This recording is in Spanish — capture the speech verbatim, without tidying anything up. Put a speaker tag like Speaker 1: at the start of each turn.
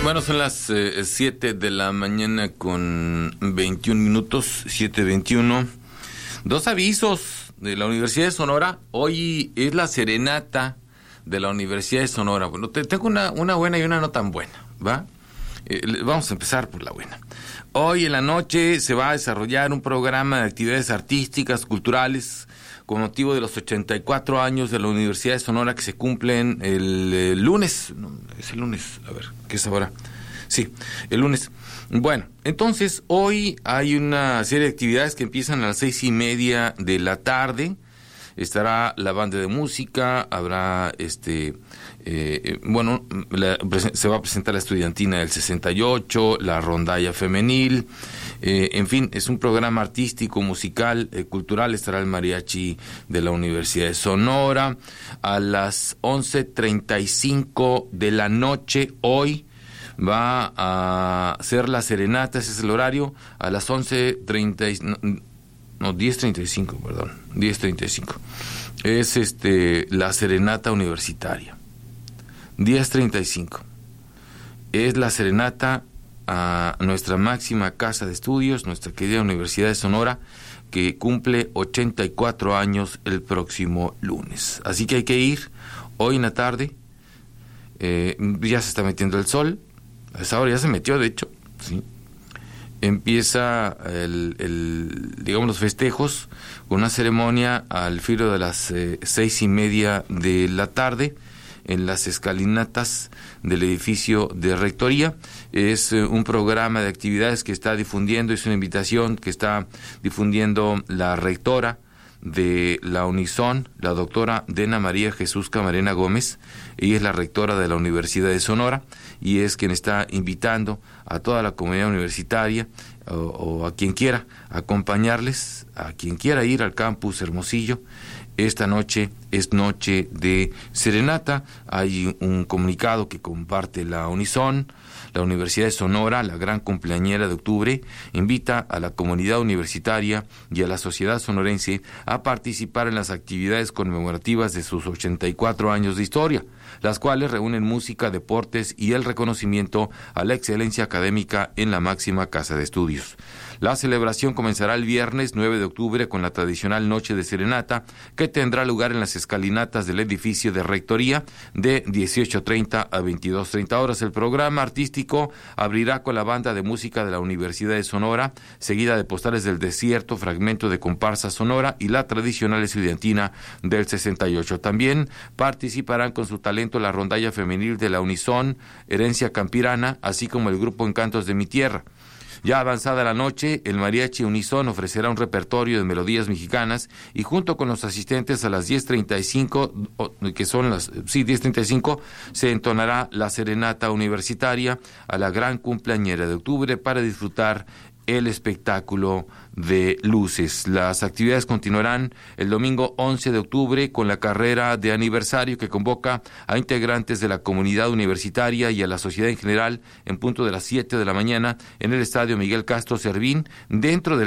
Speaker 1: Bueno, son las eh, siete de la mañana con veintiún minutos, siete veintiuno. Dos avisos de la Universidad de Sonora. Hoy es la serenata de la Universidad de Sonora. Bueno, te, tengo una, una buena y una no tan buena, ¿va? Eh, vamos a empezar por la buena. Hoy en la noche se va a desarrollar un programa de actividades artísticas, culturales, con motivo de los ochenta y cuatro años de la Universidad de Sonora que se cumplen el, el lunes. No, es el lunes, a ver, ¿qué es ahora? Sí, el lunes. Bueno, entonces hoy hay una serie de actividades que empiezan a las seis y media de la tarde. Estará la banda de música, habrá este... Eh, bueno, la, se va a presentar la estudiantina del sesenta y ocho, la rondalla femenil, eh, en fin, es un programa artístico, musical, eh, cultural. Estará el mariachi de la Universidad de Sonora. A las once treinta y cinco de la noche, hoy, va a ser la serenata, ese es el horario, a las once treinta, no, no diez treinta y cinco, perdón, diez treinta y cinco, es este la serenata universitaria. diez treinta y cinco. Es la serenata a nuestra máxima casa de estudios, nuestra querida Universidad de Sonora, que cumple ochenta y cuatro años el próximo lunes. Así que hay que ir hoy en la tarde. Eh, ya se está metiendo el sol. A esa hora ya se metió, de hecho, ¿sí? Empieza el, el, digamos, los festejos con una ceremonia al filo de las eh, seis y media de la tarde, en las escalinatas del edificio de rectoría. Es eh, un programa de actividades que está difundiendo, es una invitación que está difundiendo la rectora de la Unison, la doctora Dena María Jesús Camarena Gómez. Ella es la rectora de la Universidad de Sonora y es quien está invitando a toda la comunidad universitaria o, o a quien quiera acompañarles, a quien quiera ir al campus Hermosillo. Esta noche es noche de serenata. Hay un comunicado que comparte la Unison. La Universidad de Sonora, la gran cumpleañera de octubre, invita a la comunidad universitaria y a la sociedad sonorense a participar en las actividades conmemorativas de sus ochenta y cuatro años de historia, las cuales reúnen música, deportes y el reconocimiento a la excelencia académica en la máxima casa de estudios. La celebración comenzará el viernes nueve de octubre con la tradicional noche de serenata, que tendrá lugar en las escalinatas del edificio de rectoría de dieciocho treinta a veintidós treinta horas. El programa artístico abrirá con la banda de música de la Universidad de Sonora, seguida de Postales del Desierto, fragmento de comparsa sonora y la tradicional estudiantina del sesenta y ocho. También participarán con su talento la rondalla femenil de la Unison, Herencia Campirana, así como el grupo Encantos de mi Tierra. Ya avanzada la noche, el mariachi Unison ofrecerá un repertorio de melodías mexicanas y junto con los asistentes a las diez treinta y cinco, que son las, sí, diez treinta y cinco, se entonará la serenata universitaria a la gran cumpleañera de octubre para disfrutar el espectáculo de luces. Las actividades continuarán el domingo once de octubre con la carrera de aniversario que convoca a integrantes de la comunidad universitaria y a la sociedad en general en punto de las siete de la mañana en el Estadio Miguel Castro Servín, dentro del